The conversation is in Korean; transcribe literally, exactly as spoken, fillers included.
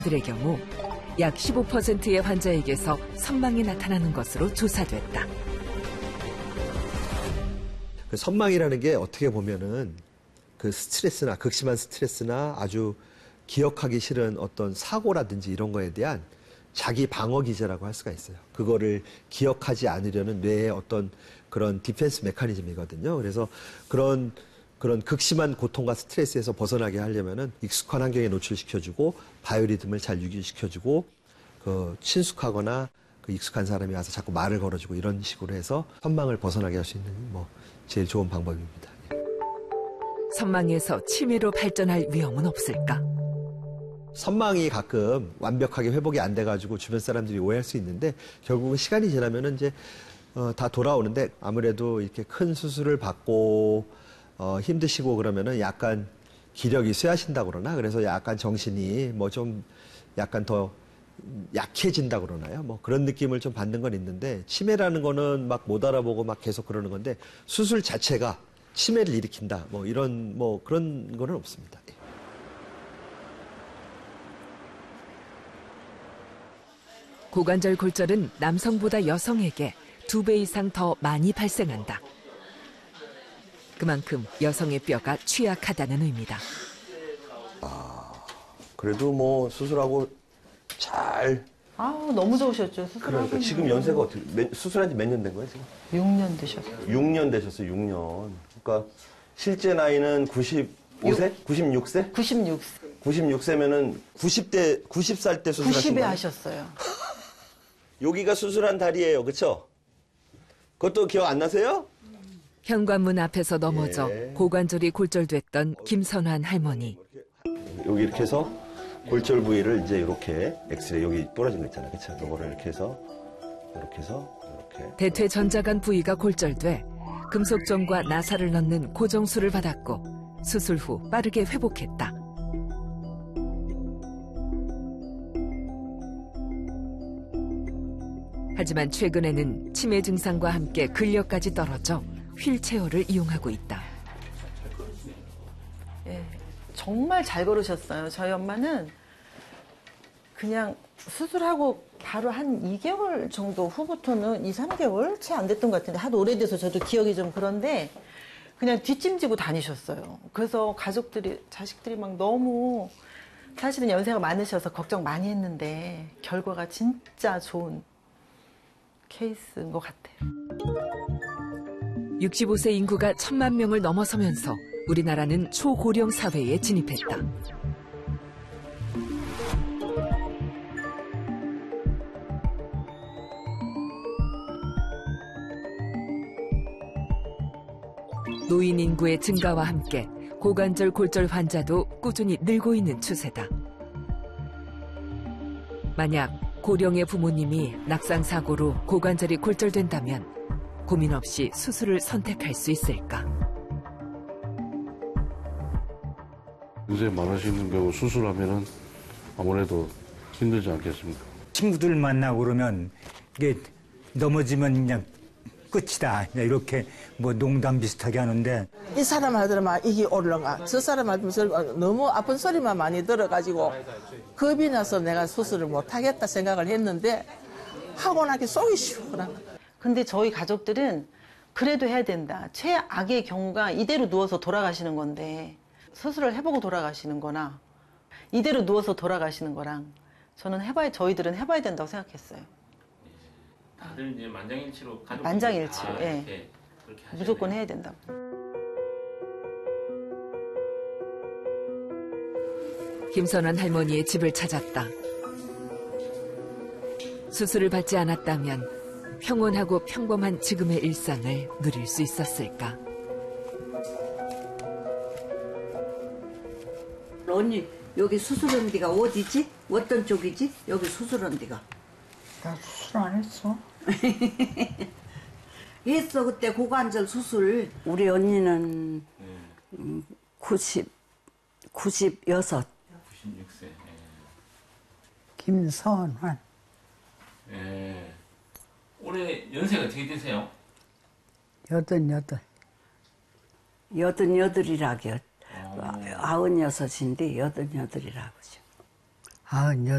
들의 경우 약 십오 퍼센트의 환자에게서 선망이 나타나는 것으로 조사됐다. 그 선망이라는 게 어떻게 보면은 그 스트레스나 극심한 스트레스나 아주 기억하기 싫은 어떤 사고라든지 이런 거에 대한 자기 방어 기제라고 할 수가 있어요. 그거를 기억하지 않으려는 뇌의 어떤 그런 디펜스 메커니즘이거든요. 그래서 그런 그런 극심한 고통과 스트레스에서 벗어나게 하려면은 익숙한 환경에 노출시켜주고 바이오리듬을 잘 유지시켜주고 그 친숙하거나 그 익숙한 사람이 와서 자꾸 말을 걸어주고 이런 식으로 해서 선망을 벗어나게 할 수 있는 뭐 제일 좋은 방법입니다. 선망에서 치매로 발전할 위험은 없을까? 선망이 가끔 완벽하게 회복이 안 돼가지고 주변 사람들이 오해할 수 있는데 결국은 시간이 지나면은 이제 어, 다 돌아오는데 아무래도 이렇게 큰 수술을 받고 어, 힘드시고 그러면은 약간 기력이 쇠하신다 그러나 그래서 약간 정신이 뭐 좀 약간 더 약해진다 그러나요? 뭐 그런 느낌을 좀 받는 건 있는데 치매라는 거는 막 못 알아보고 막 계속 그러는 건데 수술 자체가 치매를 일으킨다 뭐 이런 뭐 그런 거는 없습니다. 고관절 골절은 남성보다 여성에게 두 배 이상 더 많이 발생한다. 그만큼 여성의 뼈가 취약하다는 의미다. 아, 그래도 뭐 수술하고 잘. 아, 너무 좋으셨죠. 수술하고. 그러니까 지금 연세가 어떻게 몇, 수술한 지 몇 년 된 거예요 지금? 육 년 되셨어요. 육 년 되셨어요. 육 년. 그러니까 실제 나이는 구십오 세? 구십육 세? 구십육 세. 구십육 세면은 구십 대 구십 살 때 수술하신 구십에 거예요? 하셨어요. 여기가 수술한 다리예요. 그렇죠? 그것도 기억 안 나세요? 현관문 앞에서 넘어져 예. 고관절이 골절됐던 김선환 할머니. 여기 이렇게 해서 골절 부위를 이제 이렇게 엑스레이 여기 부러진 거 있잖아요. 그렇죠? 이거를 이렇게 해서 이렇게 해서 이렇게 대퇴 전자간 부위가 골절돼 금속정과 나사를 넣는 고정술을 받았고 수술 후 빠르게 회복했다. 하지만 최근에는 치매 증상과 함께 근력까지 떨어져 휠체어를 이용하고 있다. 예, 정말 잘 걸으셨어요. 저희 엄마는 그냥 수술하고 바로 한 이 개월 정도 후부터는 이, 삼 개월? 채 안 됐던 것 같은데 하도 오래돼서 저도 기억이 좀 그런데 그냥 뒷짐지고 다니셨어요. 그래서 가족들이, 자식들이 막 너무 사실은 연세가 많으셔서 걱정 많이 했는데 결과가 진짜 좋은 케이스인 것 같아요. 육십오 세 인구가 천만 명을 넘어서면서 우리나라는 초고령 사회에 진입했다. 노인 인구의 증가와 함께 고관절 골절 환자도 꾸준히 늘고 있는 추세다. 만약 고령의 부모님이 낙상사고로 고관절이 골절된다면 고민 없이 수술을 선택할 수 있을까? 연세 많으시는 경우 수술하면은 아무래도 힘들지 않겠습니까? 친구들 만나고 그러면 이게 넘어지면 그냥 끝이다. 이렇게 뭐 농담 비슷하게 하는데 이 사람 하더만 이게 올라가. 저 사람 하더만 너무 아픈 소리만 많이 들어가지고 겁이 나서 내가 수술을 못하겠다 생각을 했는데 하고 나니까 속이 시원한 거야. 근데 저희 가족들은 그래도 해야 된다. 최악의 경우가 이대로 누워서 돌아가시는 건데 수술을 해보고 돌아가시는 거나 이대로 누워서 돌아가시는 거랑 저는 해봐야, 저희들은 해봐야 된다고 생각했어요. 다들 이제 만장일치로 가족 만장일치로, 예. 무조건 해야 된다고. 김선환 할머니의 집을 찾았다. 수술을 받지 않았다면 평온하고 평범한 지금의 일상을 누릴 수 있었을까? 언니, 여기 수술한 데가 어디지? 어떤 쪽이지? 여기 수술한 데가. 나 수술 안 했어. 했어, 그때 고관절 수술. 우리 언니는 음, 구십, 구십육. 구십육 세. 예. 김선환. 예. 올해 연세가 어떻게 되세요? 여든 여든. 여든 여덟이라겨. 아흔 여섯인데 여든 여덟이라고죠. 아흔 여덟.